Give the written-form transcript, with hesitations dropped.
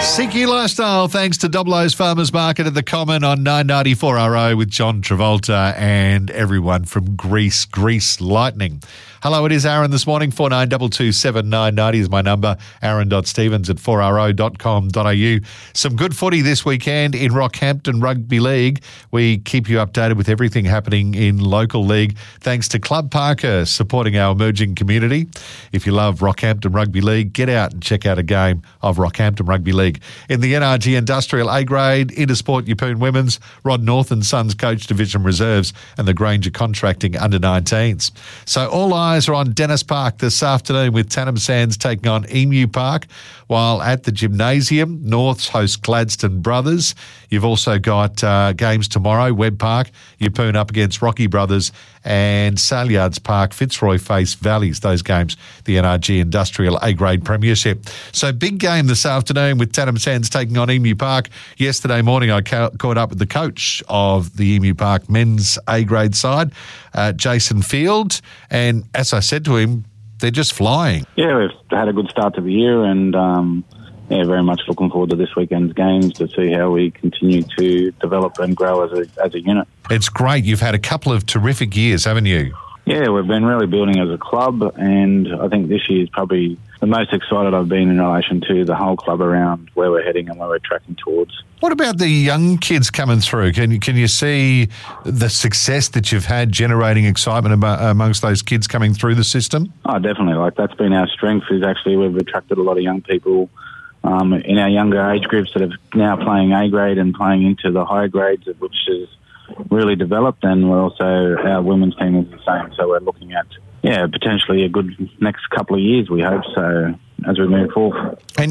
Siki Lifestyle, thanks to Double O's Farmers Market at the Common on 994RO with John Travolta and everyone from Greece Lightning. Hello, it is Aaron this morning. 49227990 is my number. aaron.stevens@4ro.com.au. Some good footy this weekend in Rockhampton Rugby League. We keep you updated with everything happening in local league thanks to Club Parker supporting our emerging community. If you love Rockhampton Rugby League, get out and check out a game of Rockhampton Rugby League. In the NRG Industrial A grade, Intersport Yeppoon Women's, Rod North and Sons Coach Division Reserves and the Granger Contracting Under-19s. So all eyes are on Dennis Park this afternoon with Tannum Sands taking on Emu Park, while at the Gymnasium, Norths host Gladstone Brothers. You've also got games tomorrow, Webb Park, Yeppoon up against Rocky Brothers, and Saleyards Park, Fitzroy face Valleys. Those games, the NRG Industrial A-grade premiership. So big game this afternoon with Tannum Sands taking on Emu Park. Yesterday morning I caught up with the coach of the Emu Park men's A-grade side, Jason Field, and as I said to him, they're just flying. Yeah, we've had a good start to the year and very much looking forward to this weekend's games to see how we continue to develop and grow as a unit. It's great. You've had a couple of terrific years, haven't you? Yeah, we've been really building as a club, and I think this year is probably the most excited I've been in relation to the whole club around where we're heading and where we're tracking towards. What about the young kids coming through? Can you see the success that you've had generating excitement amongst those kids coming through the system? Oh, definitely. That's been our strength, is actually we've attracted a lot of young people in our younger age groups that are now playing A grade and playing into the higher grades, which is really developed, and we're also, our women's team is the same, so we're looking at potentially a good next couple of years, we hope so, as we move forward. And